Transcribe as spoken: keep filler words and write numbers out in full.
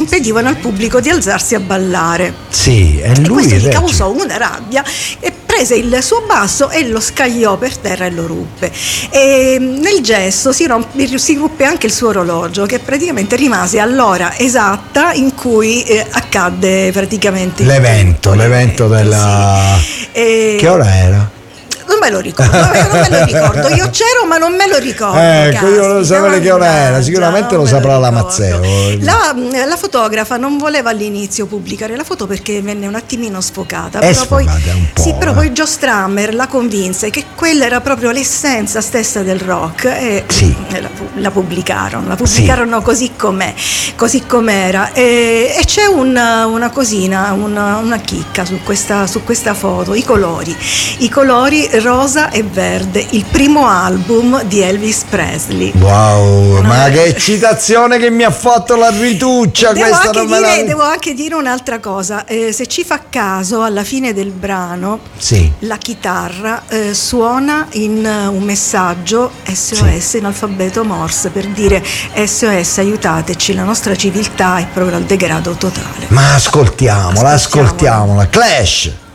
impedivano al pubblico di alzarsi a ballare. Sì, e, e lui questo gli regge. causò una rabbia e prese il suo basso e lo scagliò per terra e lo ruppe. E nel gesto si, romp- si ruppe anche il suo orologio, che praticamente rimase all'ora esatta in cui eh, accadde praticamente l'evento, l'evento della... Sì. E... Che ora era? Non me lo ricordo, non me lo ricordo. Io c'ero, ma non me lo ricordo. Ecco, io non sapevo che ora era. mannaggia, Sicuramente non lo me saprà la ricordo. Mazzeo. La, la fotografa non voleva all'inizio pubblicare la foto perché venne un attimino sfocata. È Però poi, sfocata un po', sì, però eh. poi Joe Strummer la convinse che quella era proprio l'essenza stessa del rock e Sì. la, la pubblicarono. La pubblicarono sì. così com'è, così com'era. E, e c'è una, una cosina, una, una chicca su questa, su questa foto, i colori. I colori rosa e verde, il primo album di Elvis Presley. Wow, no, ma eh. che eccitazione che mi ha fatto la rituccia devo questa, anche, non me dire, la... devo anche dire un'altra cosa, eh, se ci fa caso alla fine del brano Sì. la chitarra eh, suona in uh, un messaggio S O S sì. in alfabeto Morse per dire S O S aiutateci, la nostra civiltà è proprio al degrado totale. Ma ascoltiamola, ascoltiamola, ascoltiamola. Clash.